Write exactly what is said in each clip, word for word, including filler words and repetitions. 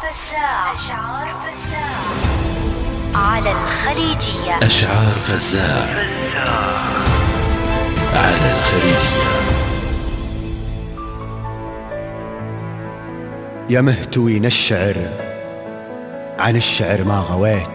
فزاع على الخليجية. أشعار فزاع على الخليجية. يا مهتوين الشعر عن الشعر ما غويت،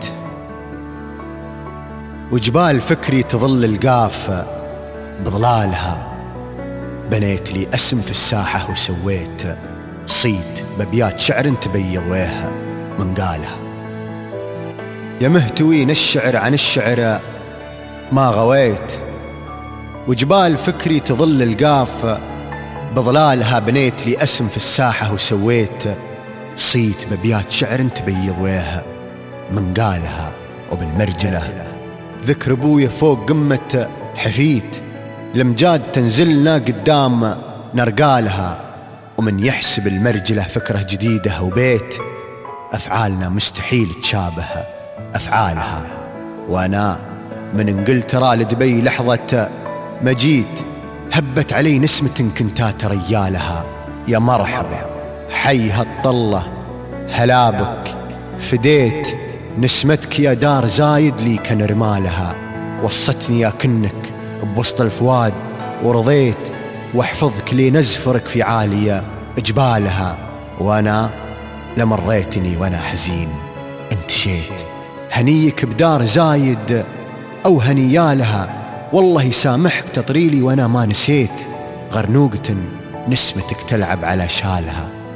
وجبال فكري تظل القافة بظلالها، بنيت لي اسم في الساحة وسويت صيت ببيات شعر تبيض ويها من قالها. يا مهتوين الشعر عن الشعر ما غويت، وجبال فكري تظل القافة بظلالها، بنيت لي اسم في الساحة وسويت صيت ببيات شعر تبيض ويها من قالها. وبالمرجلة ذكر ابويا فوق قمة حفيت، لمجاد تنزلنا قدام نرقالها، ومن يحسب المرجلة فكرة جديدة وبيت أفعالنا مستحيل تشابه أفعالها. وأنا من انقلترا لدبي لحظة مجيت، هبت علي نسمة كنتات ريالها. يا مرحبا حي هالطلة هلا بك، فديت نسمتك يا دار زايد لي كنرمالها. وصتني يا كنك بوسط الفواد ورضيت، واحفظك لي نزفرك في عالية جبالها. وانا لمريتني وانا حزين انتشيت، هنيك بدار زايد او هنيالها، والله يسامحك تطريلي وانا ما نسيت غرنوقة نسمتك تلعب على شالها.